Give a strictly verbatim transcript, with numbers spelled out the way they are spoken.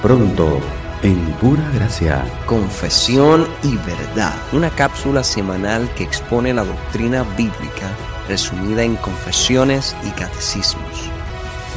Pronto, en Pura Gracia. Confesión y verdad. Una cápsula semanal que expone la doctrina bíblica resumida en confesiones y catecismos.